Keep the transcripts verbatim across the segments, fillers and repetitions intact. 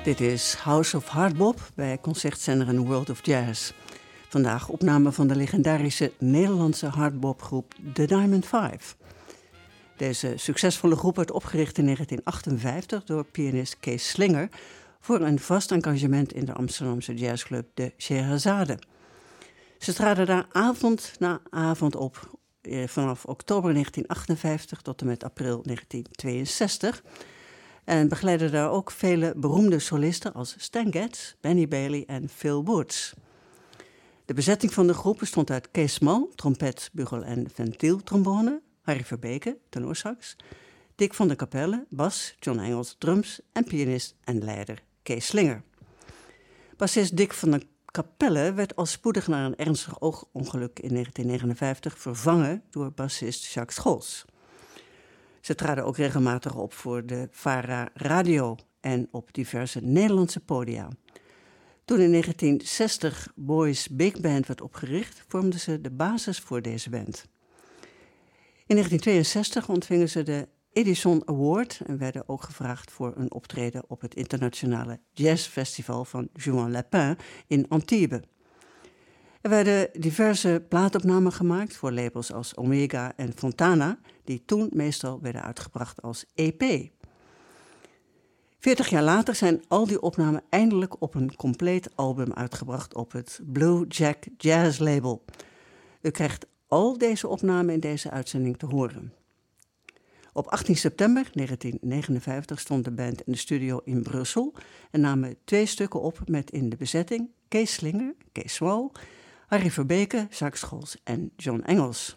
Dit is House of Hardbop bij concertzender en World of Jazz. Vandaag opname van de legendarische Nederlandse hardbopgroep The Diamond Five. Deze succesvolle groep werd opgericht in negentien achtenvijftig door pianist Kees Slinger voor een vast engagement in de Amsterdamse jazzclub de Scheherazade. Ze traden daar avond na avond op eh, vanaf oktober negentien achtenvijftig tot en met april negentien tweeënzestig... En begeleidde daar ook vele beroemde solisten als Stan Getz, Benny Bailey en Phil Woods. De bezetting van de groep bestond uit Kees Mal, trompet, bugel en ventieltrombone, Harry Verbeke, tenorsax, Dick van der Capelle, bas, John Engels, drums en pianist en leider Kees Slinger. Bassist Dick van der Capelle werd al spoedig na een ernstig oogongeluk in negentien negenenvijftig vervangen door bassist Jacques Scholz. Ze traden ook regelmatig op voor de VARA Radio en op diverse Nederlandse podia. Toen in negentien zestig Boys Big Band werd opgericht, vormden ze de basis voor deze band. In negentien tweeënzestig ontvingen ze de Edison Award en werden ook gevraagd voor een optreden op het internationale jazzfestival van Juan Lapin in Antibes. Er werden diverse plaatopnamen gemaakt voor labels als Omega en Fontana, die toen meestal werden uitgebracht als E P. Veertig jaar later zijn al die opnamen eindelijk op een compleet album uitgebracht op het Blue Jack Jazz label. U krijgt al deze opnamen in deze uitzending te horen. Op achttien september negentien negenenvijftig stond de band in de studio in Brussel en namen twee stukken op met in de bezetting Kees Slinger, Kees Mal, Harry Verbeke, Jacques Scholz en John Engels.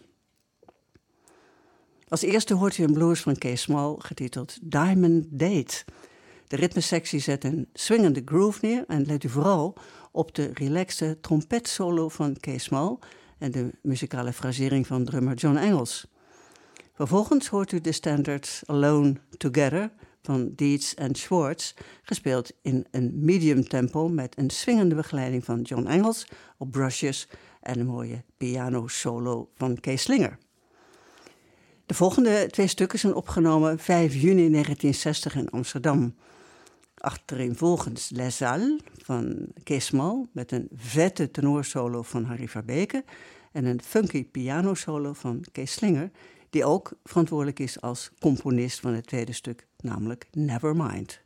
Als eerste hoort u een blues van Kees Mal getiteld Diamond Date. De ritmesectie zet een swingende groove neer en let u vooral op de relaxte trompetsolo van Kees Mal en de muzikale frasering van drummer John Engels. Vervolgens hoort u de standard Alone Together van Dietz en Schwartz, gespeeld in een medium tempo met een swingende begeleiding van John Engels op brushes en een mooie piano solo van Kees Slinger. De volgende twee stukken zijn opgenomen vijf juni negentien zestig in Amsterdam. Achtereenvolgens Les Halles van Kees Mal met een vette tenorsolo van Harry Verbeke en een funky pianosolo van Kees Slinger, die ook verantwoordelijk is als componist van het tweede stuk, namelijk Nevermind.